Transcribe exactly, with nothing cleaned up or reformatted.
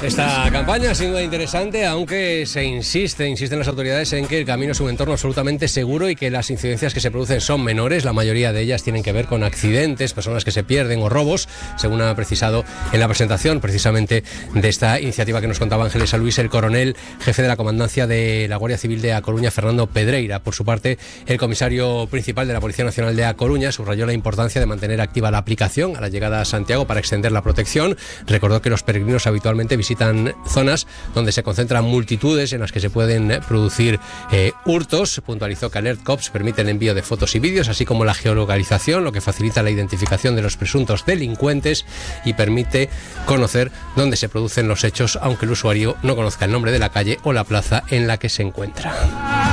Esta campaña ha sido interesante, aunque se insiste, insisten las autoridades en que el camino es un entorno absolutamente seguro y que las incidencias que se producen son menores. La mayoría de ellas tienen que ver con accidentes, personas que se pierden o robos, según ha precisado en la presentación precisamente de esta iniciativa que nos contaba Ángeles Luis, el coronel jefe de la comandancia de la Guardia Civil de A Coruña, Fernando Pedreira. Por su parte, el comisario principal de la Policía Nacional de A Coruña subrayó la importancia de mantener activa la aplicación a la llegada a Santiago para extender la protección. Recordó que los peregrinos habitualmente visitan zonas donde se concentran multitudes en las que se pueden producir eh, hurtos. Puntualizó que Alert Cops permite el envío de fotos y vídeos, así como la geolocalización, lo que facilita la identificación de los presuntos delincuentes y permite conocer dónde se producen los hechos, aunque el usuario no conozca el nombre de la calle o la plaza en la que se encuentra.